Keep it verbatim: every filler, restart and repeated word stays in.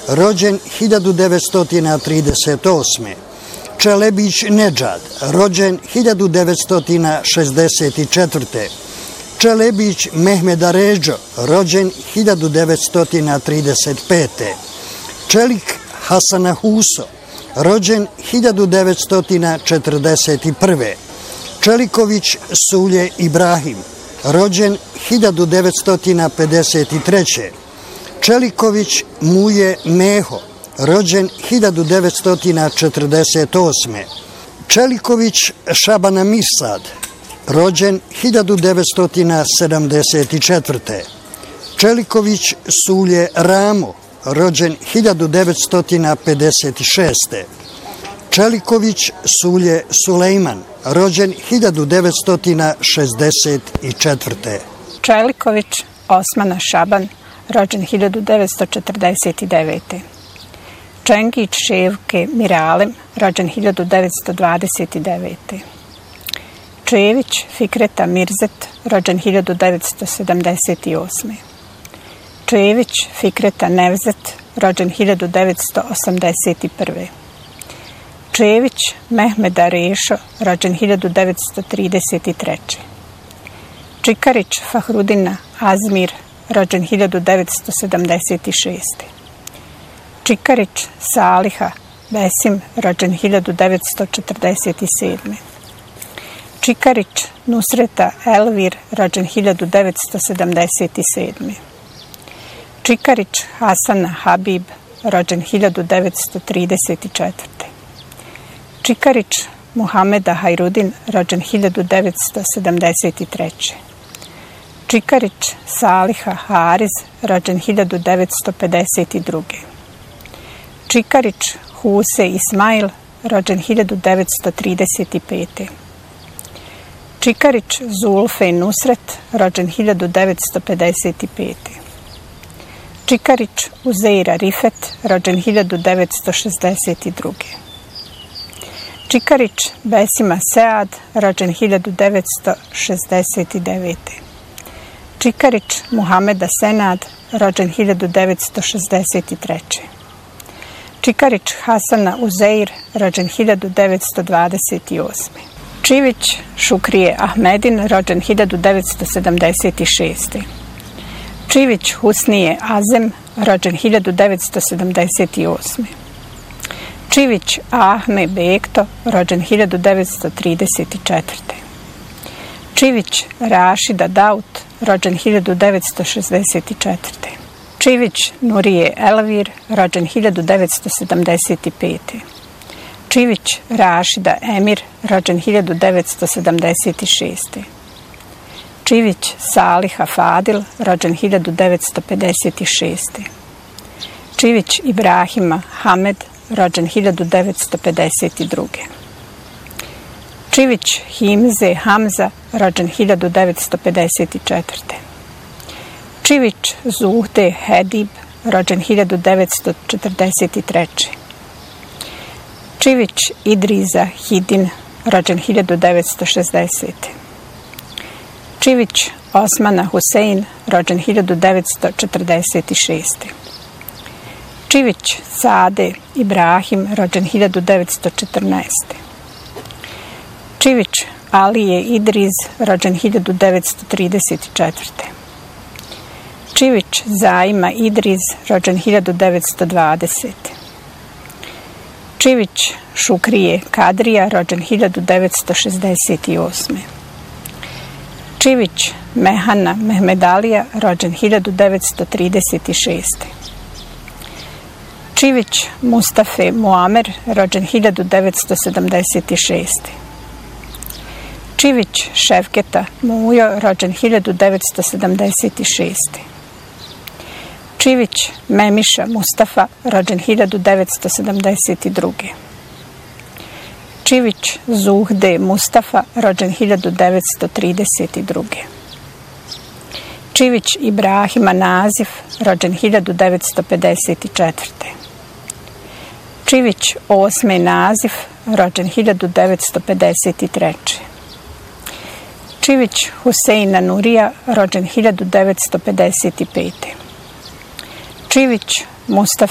rođen hiljadu devetsto trideset osme. Čelebić Nedžad, rođen hiljadu devetsto šezdeset četvrte. Čelebić Mehmed Aređo, rođen hiljadu devetsto trideset pete. Čelik Hasana Huso, rođen hiljadu devetsto četrdeset prve. Čeliković Sulje Ibrahim, rođen hiljadu devetsto pedeset treće. Čeliković Muje Meho, rođen hiljadu devetsto četrdeset osme. Čeliković Šabana Mirsad, rođen hiljadu devetsto sedamdeset četvrte. Čeliković Sulje Ramo, rođen hiljadu devetsto pedeset šeste. Čeliković Sulje Sulejman, rođen hiljadu devetsto šezdeset četvrte. Čeliković Osmana Šaban, rođen hiljadu devetsto četrdeset devete. Čengić Ševke Miralem, rođen hiljadu devetsto dvadeset devete. Čević Fikreta Mirzet, rođen hiljadu devetsto sedamdeset osme. Čević Fikreta Nevzet, rođen hiljadu devetsto osamdeset prve. Čević Mehmeda Rešo, rođen hiljadu devetsto trideset treće. Čikarić Fahrudina Azmir, rođen hiljadu devetsto sedamdeset šeste. Čikarić Saliha Besim, rođen hiljadu devetsto četrdeset sedme. Čikarić Nusreta Elvir, rođen hiljadu devetsto sedamdeset sedme. Čikarić Hasana Habib, rođen hiljadu devetsto trideset četvrte. Čikarić Muhameda Hajrudin, rođen hiljadu devetsto sedamdeset treće. Čikarić Saliha Hariz, rođen hiljadu devetsto pedeset druge. Čikarić Huse Ismail, rođen hiljadu devetsto trideset pete. Čikarić Zulfe Nusret, rođen hiljadu devetsto pedeset pete. Čikarić Uzeira Rifet, rođen hiljadu devetsto šezdeset druge. Čikarić Besima Sead, rođen hiljadu devetsto šezdeset devete. Čikarić Muhameda Senad, rođen hiljadu devetsto šezdeset treće. Čikarić Hasana Uzeir, rođen hiljadu devetsto dvadeset osme. Čivić Šukrije Ahmedin, rođen hiljadu devetsto sedamdeset šeste. Čivić Husnije Azem, rođen hiljadu devetsto sedamdeset osme. Čivić Ahme Bekto, rođen hiljadu devetsto trideset četvrte. Čivić Rašida Daut, rođen hiljadu devetsto šezdeset četvrte. Čivić Nurije Elvir, rođen hiljadu devetsto sedamdeset pete. Čivić Rašida Emir, rođen hiljadu devetsto sedamdeset šeste. Čivić Saliha Fadil, rođen hiljadu devetsto pedeset šeste. Čivić Ibrahima Hamed, rođen hiljadu devetsto pedeset druge. Čivić Himze Hamza, rođen hiljadu devetsto pedeset četvrte. Čivić Zuhde Hedib, rođen hiljadu devetsto četrdeset treće. Čivić Idriza Hidin, rođen hiljadu devetsto šezdesete. Čivić Osmana Husein, rođen hiljadu devetsto četrdeset šeste. Čivić Sade Ibrahim, rođen hiljadu devetsto četrnaeste. Čivić Alije Idriz, rođen hiljadu devetsto trideset četvrte. Čivić Zaima Idriz, rođen hiljadu devetsto dvadesete. Čivić Šukrije Kadrija, rođen hiljadu devetsto šezdeset osme. Čivić Mehana Mehmedalija, rođen hiljadu devetsto trideset šeste. Čivić Mustafe Muamer, rođen hiljadu devetsto sedamdeset šeste. Čivić Ševketa Mujo, rođen hiljadu devetsto sedamdeset šeste. Čivić Memiša Mustafa, rođen hiljadu devetsto sedamdeset druge. Čivić Zuhde Mustafa, rođen hiljadu devetsto trideset druge. Čivić Ibrahima Nazif, rođen hiljadu devetsto pedeset četvrte. Čivić Osme Nazif, rođen hiljadu devetsto pedeset treće. Čivić Huseina Nurija, rođen hiljadu devetsto pedeset pete. Čivić Mustafa